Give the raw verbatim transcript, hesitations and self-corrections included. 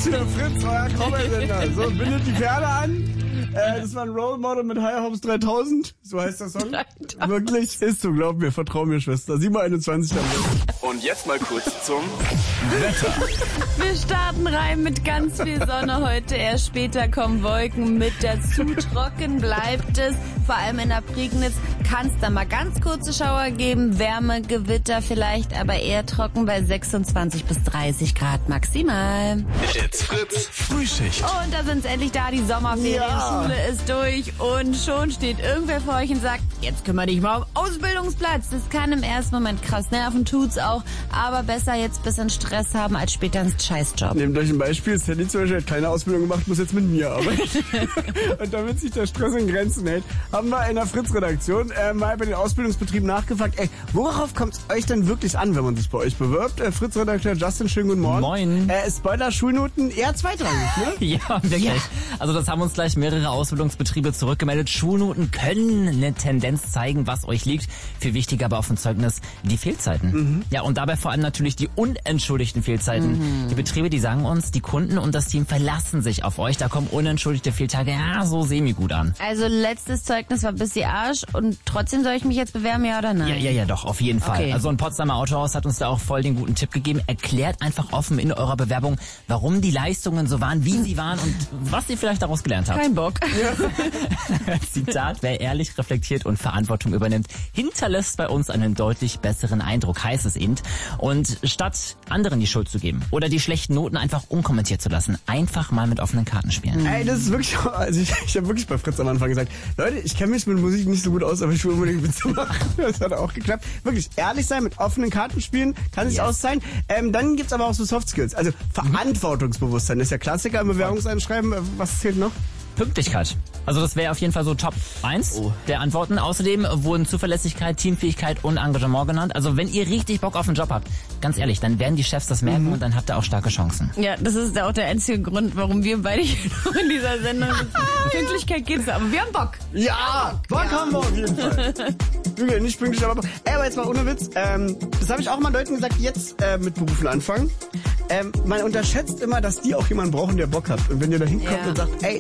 ist wieder Fritz, euer Coversender. So, bindet die Pferde an. Äh, das war ein Role Model mit Higher Hopes dreitausend. So heißt der Song. dreitausend. Wirklich? Ist so, glaub mir. Vertrau mir, Schwester. siebenhunderteinundzwanzig damit. Und jetzt mal kurz zum Wetter. Wir starten rein mit ganz viel Sonne heute. Erst später kommen Wolken mit dazu. Trocken bleibt es. Vor allem in der Prignitz kann es dann mal ganz kurze Schauer geben. Wärme, Gewitter vielleicht, aber eher trocken bei sechsundzwanzig bis dreißig Grad maximal. It's Fritz Frühschicht. Und da sind es endlich da, die Sommerferien. Ja. Schule ist durch und schon steht irgendwer vor euch und sagt, jetzt kümmere dich mal um Ausbildungsplatz. Das kann im ersten Moment krass nerven, tut's auch, aber besser jetzt ein bisschen Stress haben, als später einen Scheißjob. Nehmt euch ein Beispiel, Sally zum Beispiel hat keine Ausbildung gemacht, muss jetzt mit mir arbeiten. Und damit sich der Stress in Grenzen hält, haben wir in der Fritz-Redaktion äh, mal bei den Ausbildungsbetrieben nachgefragt, ey, worauf kommt es euch denn wirklich an, wenn man sich bei euch bewirbt? Äh, Fritz-Redakteur Justin, schönen guten Morgen. Moin. Äh, Spoiler-Schulnoten eher zweitrangig, ne? Ja, wirklich. Ja. Also das haben uns gleich mehrere Ausbildungsbetriebe zurückgemeldet. Schulnoten können eine Tendenz zeigen, was euch liegt. Viel wichtiger aber auf dem Zeugnis die Fehlzeiten. Mhm. Ja, und dabei vor allem natürlich die unentschuldigten Fehlzeiten. Mhm. Die Betriebe, die sagen uns, die Kunden und das Team verlassen sich auf euch. Da kommen unentschuldigte Fehltage ja so semi-gut an. Also letztes Zeugnis war bis die Arsch und trotzdem soll ich mich jetzt bewerben, ja oder nein? Ja, ja, ja, doch, auf jeden Fall. Okay. Also ein Potsdamer Autohaus hat uns da auch voll den guten Tipp gegeben. Erklärt einfach offen in eurer Bewerbung, warum die Leistungen so waren, wie sie waren und was ihr vielleicht daraus gelernt habt. Kein Bock. Ja. Zitat, wer ehrlich reflektiert und Verantwortung übernimmt, hinterlässt bei uns einen deutlich besseren Eindruck, heißt es eben. Und statt anderen die Schuld zu geben oder die schlechten Noten einfach unkommentiert zu lassen, einfach mal mit offenen Karten spielen. Ey, das ist wirklich, also ich, ich habe wirklich bei Fritz am Anfang gesagt, Leute, ich kenne mich mit Musik nicht so gut aus, aber ich will unbedingt Witze machen. Das hat auch geklappt. Wirklich ehrlich sein, mit offenen Karten spielen, kann es Yes. aus sein. Ähm, dann gibt's aber auch so Soft Skills, also Verantwortungsbewusstsein, das ist ja Klassiker im Bewerbungseinschreiben. Was zählt noch? Pünktlichkeit. Also das wäre auf jeden Fall so Top eins oh. der Antworten. Außerdem wurden Zuverlässigkeit, Teamfähigkeit und Engagement genannt. Also wenn ihr richtig Bock auf den Job habt, ganz ehrlich, dann werden die Chefs das merken mhm. und dann habt ihr auch starke Chancen. Ja, das ist auch der einzige Grund, warum wir beide hier noch in dieser Sendung sitzen. Pünktlichkeit geht's, aber wir haben Bock. Ja, Bock ja. haben wir auf jeden Fall. Wirklich, nicht pünktlich, aber Bock. Ey, aber jetzt mal ohne Witz. Ähm, das habe ich auch mal Leuten gesagt, die jetzt äh, mit Berufen anfangen. Ähm, man unterschätzt immer, dass die auch jemanden brauchen, der Bock hat. Und wenn ihr da hinkommt ja. und sagt, ey,